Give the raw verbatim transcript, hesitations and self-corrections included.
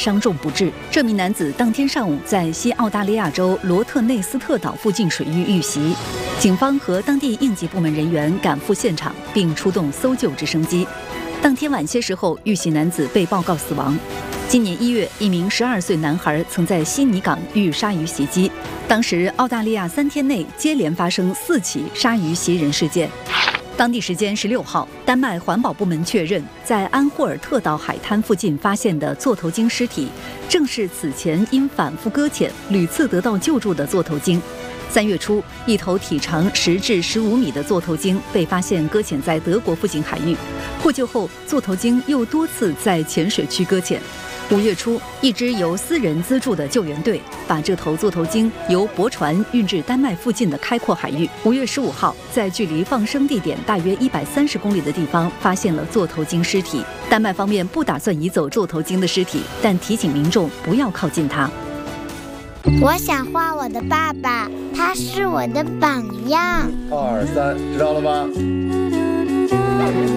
伤重不治。这名男子当天上午在西澳大利亚州罗特内斯特岛附近水域遇袭，警方和当地应急部门人员赶赴现场，并出动搜救直升机。当天晚些时候，遇袭男子被报告死亡。今年一月，一名十二岁男孩曾在悉尼港遇鲨鱼袭击，当时澳大利亚三天内接连发生四起鲨鱼袭人事件。当地时间十六号，丹麦环保部门确认，在安霍尔特岛海滩附近发现的座头鲸尸体，正是此前因反复搁浅屡次得到救助的座头鲸。三月初，一头体长十至十五米的座头鲸被发现搁浅在德国附近海域。获救后，座头鲸又多次在浅水区搁浅。五月初，一支由私人资助的救援队把这头座头鲸由驳船运至丹麦附近的开阔海域。五月十五号，在距离放生地点大约一百三十公里的地方发现了座头鲸尸体。丹麦方面不打算移走座头鲸的尸体，但提醒民众不要靠近它。 我想画我的爸爸，他是我的榜样。 二三，知道了吗？